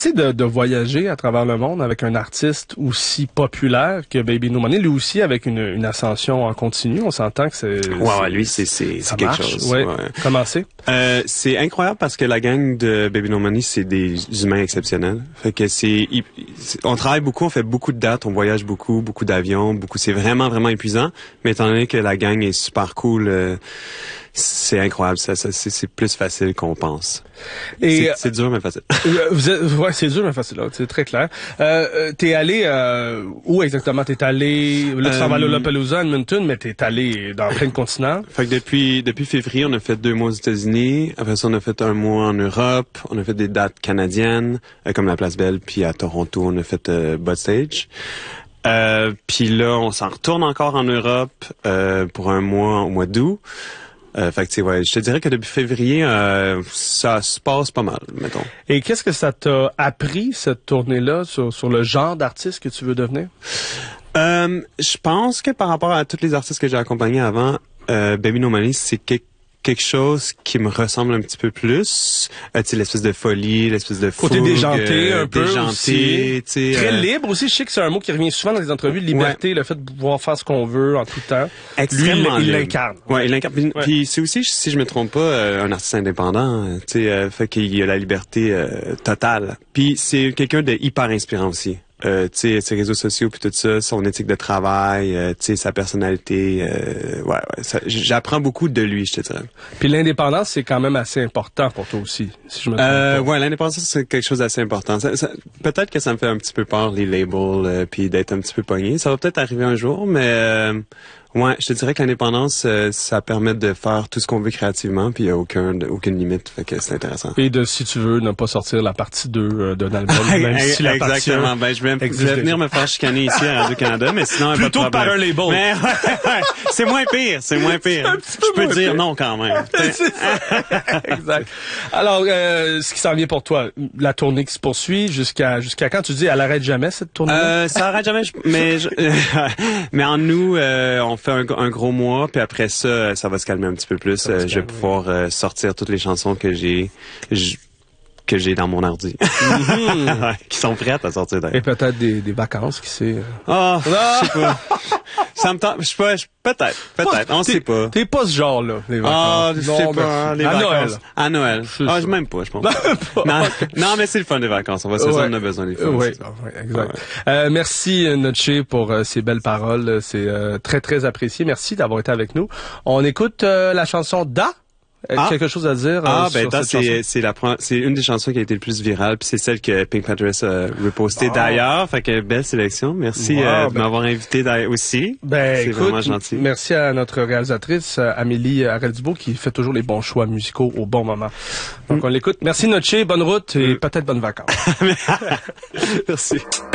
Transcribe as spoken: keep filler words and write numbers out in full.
C'est de, de voyager à travers le monde avec un artiste aussi populaire que Baby No Money, lui aussi avec une, une ascension en continu. On s'entend que c'est... Ouais, ouais, lui, c'est, c'est, c'est quelque marche. chose. Ouais. Ouais. Comment c'est? Euh, c'est incroyable parce que la gang de Baby No Money, c'est des humains exceptionnels. Fait que c'est, on travaille beaucoup, on fait beaucoup de dates, on voyage beaucoup, beaucoup d'avions, beaucoup, c'est vraiment, vraiment épuisant. Mais étant donné que la gang est super cool, euh, c'est incroyable, ça, ça c'est, c'est plus facile qu'on pense. Et c'est, c'est dur mais facile. Vous êtes, ouais, c'est dur mais facile, là, c'est très clair. Euh, t'es allé euh, où exactement? T'es allé, là tu s'en vas à Lollapalooza, à Edmonton, mais t'es allé dans plein de continents. Fait que depuis depuis février, on a fait deux mois aux États-Unis. Après ça, on a fait un mois en Europe. On a fait des dates canadiennes, euh, comme la Place Belle, puis à Toronto, on a fait euh, Bud Stage. Euh, puis là, on s'en retourne encore en Europe euh, pour un mois au mois d'août. Euh, fait que tu sais, ouais, je te dirais que depuis février, euh, ça se passe pas mal, mettons. Et qu'est-ce que ça t'a appris, cette tournée-là, sur, sur le genre d'artiste que tu veux devenir? Euh, je pense que par rapport à tous les artistes que j'ai accompagnés avant, euh, Baby No Money, c'est quelque quelque chose qui me ressemble un petit peu plus. Euh, tu sais, l'espèce de folie, l'espèce de fougue. Côté déjanté, euh, un peu déjanté, tu sais. Très euh... libre aussi. Je sais que c'est un mot qui revient souvent dans les entrevues, liberté, ouais. Le fait de pouvoir faire ce qu'on veut en tout temps. Extrêmement Lui, il libre. l'incarne. Ouais, il l'incarne. Puis, ouais. Puis c'est aussi, si je me trompe pas, euh, un artiste indépendant. Tu sais, euh, fait qu'il a la liberté euh, totale. Puis c'est quelqu'un de hyper inspirant aussi. Euh, tu sais, ses réseaux sociaux puis tout ça, son éthique de travail, euh, tu sais, sa personnalité, euh, ouais, ouais, ça, j'apprends beaucoup de lui, je te dirais. Puis l'indépendance, c'est quand même assez important pour toi aussi, si je me trompe euh, pas. Ouais, l'indépendance, c'est quelque chose d'assez important. Ça, ça, peut-être que ça me fait un petit peu peur, les labels, euh, puis d'être un petit peu pogné. Ça va peut-être arriver un jour, mais... Euh, ouais, je te dirais que l'indépendance, euh, ça permet de faire tout ce qu'on veut créativement, puis il y a aucun, aucune limite, fait que c'est intéressant. Et de, si tu veux, ne pas sortir la partie deux euh, d'un album, même si la partie Exactement. Ben, je vais, je vais venir me faire chicaner ici à Radio-Canada, mais sinon, plutôt pas de par un label. Mais, ouais, ouais, c'est moins pire, c'est moins pire. Je peux dire pire. Non quand même. Exact. Alors, euh, ce qui s'en vient pour toi, la tournée qui se poursuit jusqu'à jusqu'à quand? Tu dis, elle arrête jamais cette tournée? Euh, ça arrête jamais, mais je, mais en nous, euh, on fait un, un gros mois, puis après ça, ça va se calmer un petit peu plus. Euh, je vais pouvoir euh, sortir toutes les chansons que j'ai que j'ai dans mon ordi, mm-hmm. qui sont prêtes à sortir d'ailleurs. Et peut-être des, des vacances, qui sait. Ah, oh, je sais pas. Ça me tente, je sais pas, peut-être, peut-être, on sait pas. T'es pas ce genre-là, les vacances. Ah, je sais pas, les à vacances. Noël. À Noël. Ah, je m'aime pas, je pense. non, non, mais c'est le fun des vacances. On va se dire, on a besoin des fun. Oui, ouais, exact. Ouais. Euh, merci, Notché, pour euh, ces belles paroles. C'est euh, très, très apprécié. Merci d'avoir été avec nous. On écoute euh, la chanson Da. Ah. Quelque chose à dire Ah, euh, ben, sur cette c'est, c'est la c'est une des chansons qui a été le plus virale, puis c'est celle que Pink Panthers a repostée oh. d'ailleurs. Fait que belle sélection. Merci wow, euh, de ben, m'avoir invité aussi. Ben, c'est écoute, vraiment gentil. Merci à notre réalisatrice, Amélie Arel-Dubois, qui fait toujours les bons choix musicaux au bon moment. Donc, mm. on l'écoute. Merci, Notché. Bonne route et mm. peut-être bonnes vacances. Merci.